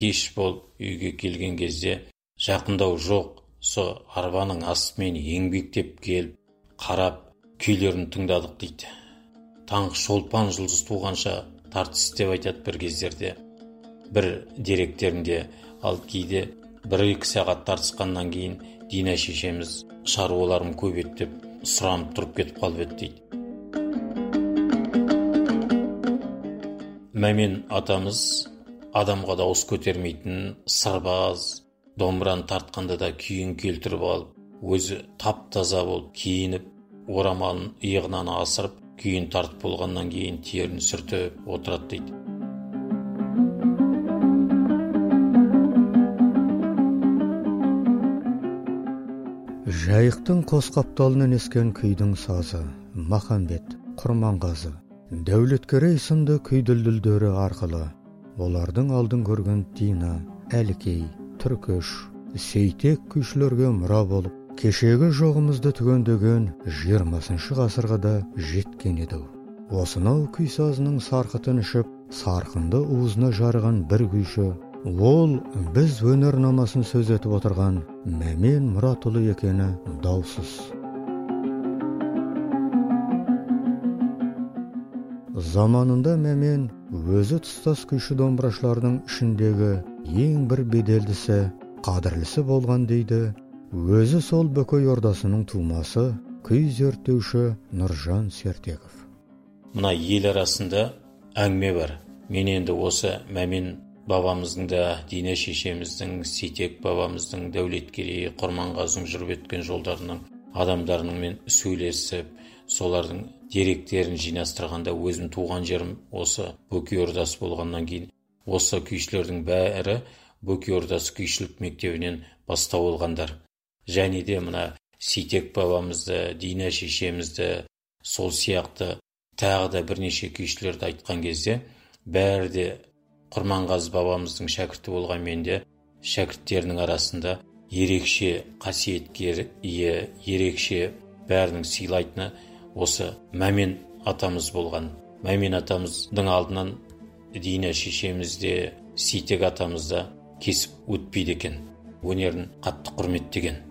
Кеш болып үйге келген кезде жақындау жоқ, со арбаның астымен еңбектеп келіп, қарап, күйлерін тыңдадық дейді. Таңғы шолпан жұлдыз туғанша тартыс деп айтады бір кездерде. Бір деректерінде, ал кейде 1-2 сағат тартысқаннан кейін Дина шешеміз шаруаларым көп еді деп сұранып тұрып кетіп қалып еді дейді. Мәмен атамыз адамға дауыс көтермейтін сырбаз, домбыраны тартқанда да күйін келтіріп алып, өзі тап-таза болып киініп, орамалын иығынан асырып, күйін тартып болғаннан кейін терін сүртіп отырады дейді. Жайықтың қос қапталынан ескен күйдің сазы, Махамбет, Құрманғазы, Дәулеткерей сынды күй дүлдүлдері арқылы олардың алдын көрген Дина, Әлікей, Түркеш, Сейтек күйшілерге мұра болып, кешегі жоғымызды түгендеген 20 ғасырға да жеткен еді. Осынау күй сазының сарқытын ішіп, сарқынды уызына жарған бір күйші, ол біз өнер намасын сөз етіп отырған Мәмен Мұратұлы екені даусыз. Заманында Мәмен өзі тұстас күйші домбырашылардың ішіндегі ең бір беделдісі, қадірлісі болған дейді. Өзі сол Бөкей ордасының тумасы, күй зерттеуші Нұржан Сертеков. Мына ел арасында әңгіме бар. Мен енді осы Мәмен бабамыздың да, Дина шешеміздің, Сейтек бабамыздың, Дәулеткерей, Құрманғазының жүріп өткен жолдарының адамдарының мен сөйлесіп, солардың деректерін жинастырғанда өзім туған жерім осы Бөкей ордасы болғаннан кейін, осы күйшілердің бәрі Бөкей ордасы күйшілік мектебінен бастау алғандар. Және де мына Сейтек бабамызды, Дина шешемізді, сол сияқты тағы да бірнеше күйшілерді айтқан кезде, бәрі де Құрманғазы бабамыздың шәкірті болған менде шәкірттерінің арасында ерекше қасиетке ие, ерекше бәрінің сыйлайтыны осы Мәмен атамыз болған. Мәмен атамыздың алдынан Дина шешеміз де, Сейтек атамыз да кесіп өтпейді екен. Өнерін қатты құрметтеген.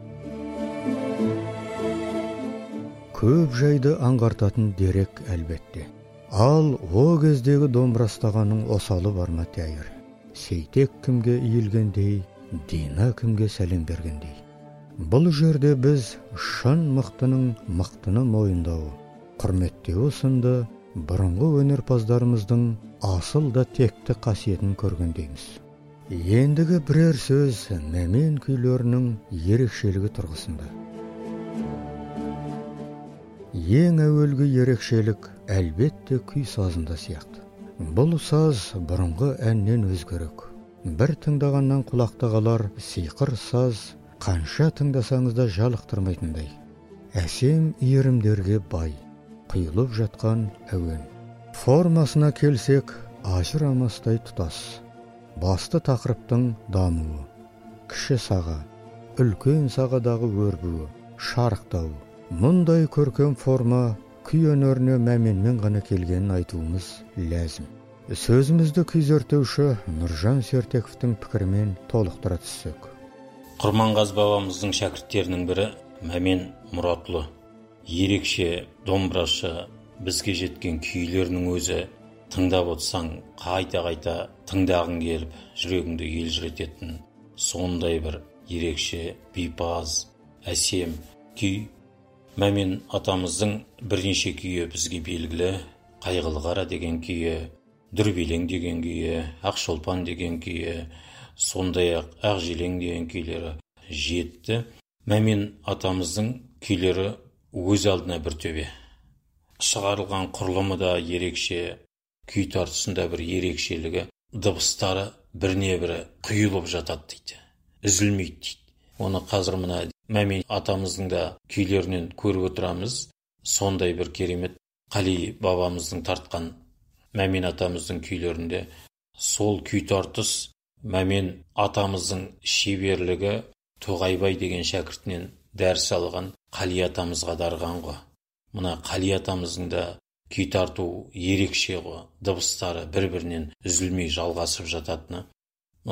Көп жайды аңғартатын дерек әлбетте. Ал о кездегі домбырастағаның осалы бар ма тәйір? Сейтек кімге иілгендей, Дина кімге сәлем бергендей. Бұл жерде біз шын мықтының мықтыны мойындауы, құрметтеуі сынды бұрынғы өнерпаздарымыздың асыл да текті қасиетін көргендейміз. Ендігі бірер сөз Мәмен күйлерінің ерекшелігі тұрғысында. Ең әуелгі ерекшелік әлбетте күй сазында сияқты. Бұл саз бұрынғы әннен өзгерек. Бір тыңдағаннан құлақта қалар сиқыр саз, қанша тыңдасаңыз да жалықтырмайтындай. Әсем иірімдерге бай, құйылып жатқан әуен. Формасына келсек, ажырамастай тұтас. Басты тақырыптың дамуы, кіші саға, үлкен сағадағы өрбуі, шарықтауы. Мұндай көркем форма күй өнеріне Мәменмен ғана келгенін айтуымыз ләзім. Сөзімізді күй зерттеуші Нұржан Сертековтың пікірімен толықтыра түссек. Құрманғазы бабамыздың шәкірттерінің бірі Мәмен Мұратұлы. Ерекше домбырашы, бізге жеткен күйлерінің өзі тыңдап отырсаң, қайта-қайта тыңдағың келіп, жүрегіңді елжірететін сондай бір ерекше, бейпаз, әсем күй. Мәмен атамыздың бірнеше күйі бізге белгілі. Қайғылы қара деген күйі, дүрбелең деген күйі, Ақшолпан деген күйі, сондай-ақ Ақжелең деген күйлері жетті. Мәмен атамыздың күйлері өз алдына бір төбе. Шығарылған құрылымы да ерекше, күй тартысында бір ерекшелігі, дыбыстары біріне бірі құйылып жатады дейді. Үзілмейді дейді. Оны қазір мына Мәмен атамыздың да күйлерінен көріп отырамыз. Сондай бір керемет. Қали бабамыздың тартқан Мәмен атамыздың күйлерінде сол күй тартыс Мәмен атамыздың шеберлігі Тоғайбай деген шәкіртінен дәріс алған Қали атамызға дарыған ғой. Мына Қали атамыздың да күй тарту ерекше ғой. Дыбыстары бір-бірінен үзілмей жалғасып жататыны